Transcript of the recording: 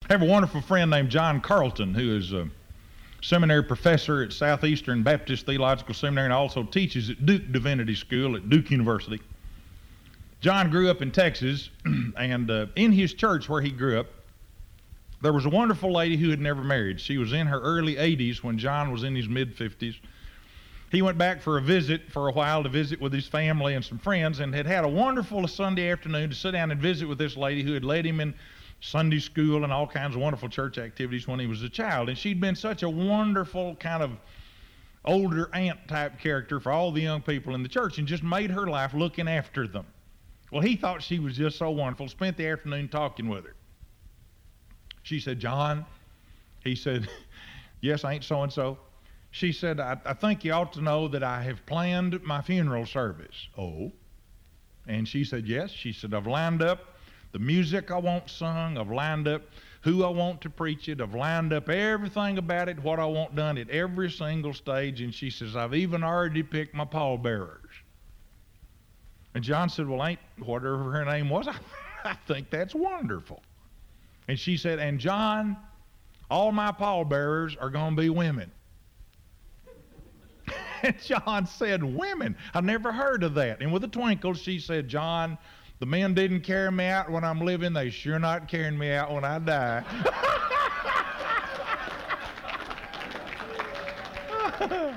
I have a wonderful friend named John Carlton, who is a seminary professor at Southeastern Baptist Theological Seminary and also teaches at Duke Divinity School at Duke University. John grew up in Texas, and in his church where he grew up, there was a wonderful lady who had never married. She was in her early 80s when John was in his mid-50s. He went back for a visit for a while to visit with his family and some friends, and had a wonderful Sunday afternoon to sit down and visit with this lady who had led him in Sunday school and all kinds of wonderful church activities when he was a child. And she'd been such a wonderful kind of older aunt type character for all the young people in the church and just made her life looking after them. Well, he thought she was just so wonderful, spent the afternoon talking with her. She said, "John," he said, "Yes, ain't so-and-so." She said, I think you ought to know that I have planned my funeral service." "Oh?" And she said, "Yes." She said, "I've lined up the music I want sung. I've lined up who I want to preach it. I've lined up everything about it, what I want done at every single stage." And she says, "I've even already picked my pallbearers." And John said, "Well, ain't whatever her name was, I think that's wonderful." And she said, "And John, all my pallbearers are going to be women." And John said, "Women? I never heard of that." And with a twinkle, she said, "John, the men didn't carry me out when I'm living. They sure not carrying me out when I die."